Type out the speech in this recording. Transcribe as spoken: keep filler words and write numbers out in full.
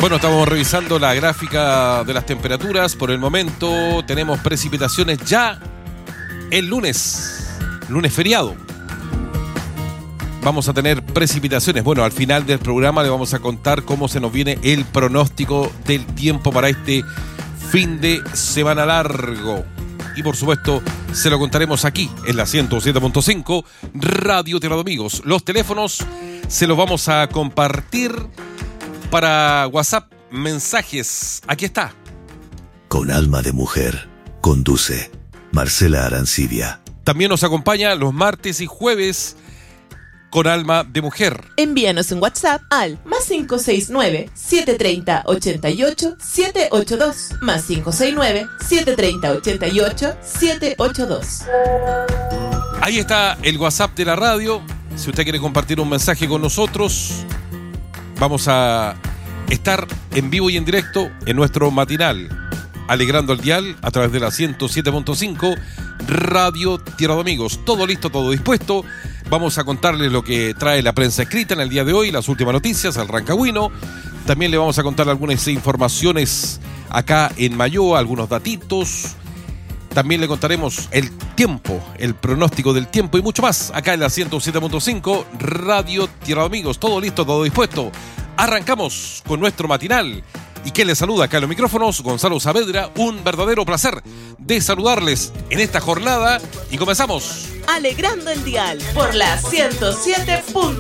Bueno, estamos revisando la gráfica de las temperaturas. Por el momento tenemos precipitaciones ya el lunes, lunes feriado. Vamos a tener precipitaciones. Bueno, al final del programa le vamos a contar cómo se nos viene el pronóstico del tiempo para este fin de semana largo. Y por supuesto, se lo contaremos aquí en la ciento siete punto cinco Radio Tierra de Amigos. Los teléfonos se los vamos a compartir para WhatsApp, mensajes. Aquí está. Con alma de mujer, conduce Marcela Arancibia. También nos acompaña los martes y jueves con alma de mujer. Envíanos un WhatsApp al más cinco seis nueve, siete tres cero, ocho ocho, siete ocho dos, más cinco seis nueve, siete tres cero, ocho ocho, siete ocho dos. Ahí está el WhatsApp de la radio. Si usted quiere compartir un mensaje con nosotros, vamos a estar en vivo y en directo en nuestro matinal, alegrando el dial a través de la ciento siete punto cinco Radio Tierra de Amigos. Todo listo, todo dispuesto. Vamos a contarles lo que trae la prensa escrita en el día de hoy, las últimas noticias, el Rancagüino. También le vamos a contar algunas informaciones acá en Mayoa, algunos datitos. También le contaremos el tiempo, el pronóstico del tiempo y mucho más acá en la ciento siete punto cinco Radio Tierra de Amigos. Todo listo, todo dispuesto. Arrancamos con nuestro matinal. Y que les saluda acá en los micrófonos, Gonzalo Saavedra. Un verdadero placer de saludarles en esta jornada. Y comenzamos. Alegrando el dial por la ciento siete punto cinco.